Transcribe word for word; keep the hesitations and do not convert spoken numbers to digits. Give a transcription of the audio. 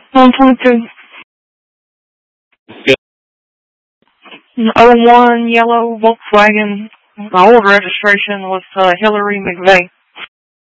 one twenty-two. oh one yellow Volkswagen. My old registration was uh, Hillary McVeigh.